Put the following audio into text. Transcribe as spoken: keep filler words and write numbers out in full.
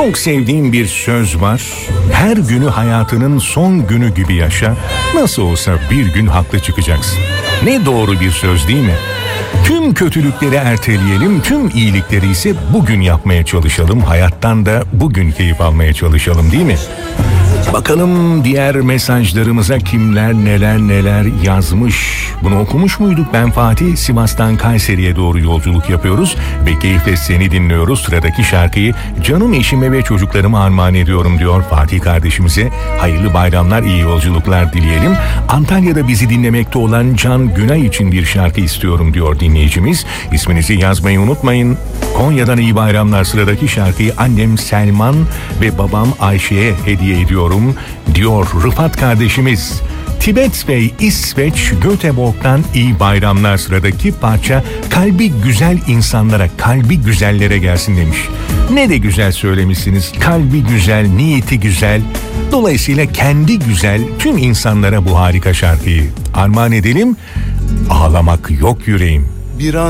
Çok sevdiğim bir söz var. Her günü hayatının son günü gibi yaşa. Nasıl olsa bir gün haklı çıkacaksın. Ne doğru bir söz değil mi? Tüm kötülükleri erteleyelim, tüm iyilikleri ise bugün yapmaya çalışalım. Hayattan da bugün keyif almaya çalışalım değil mi? Bakalım diğer mesajlarımıza kimler neler neler yazmış. Bunu okumuş muyduk? Ben Fatih, Sivas'tan Kayseri'ye doğru yolculuk yapıyoruz ve keyifle seni dinliyoruz. Sıradaki şarkıyı canım eşime ve çocuklarıma armağan ediyorum diyor Fatih kardeşimize. Hayırlı bayramlar, iyi yolculuklar dileyelim. Antalya'da bizi dinlemekte olan Can Günay için bir şarkı istiyorum diyor dinleyicimiz. İsminizi yazmayı unutmayın. Konya'dan iyi bayramlar. Sıradaki şarkıyı annem Selman ve babam Ayşe'ye hediye ediyorum diyor Rıfat kardeşimiz. Tibet Bey İsveç Göteborg'dan iyi bayramlar. Sıradaki parça kalbi güzel insanlara, kalbi güzellere gelsin demiş. Ne de güzel söylemişsiniz. Kalbi güzel, niyeti güzel. Dolayısıyla kendi güzel tüm insanlara bu harika şarkıyı armağan edelim. Ağlamak yok yüreğim. Bir an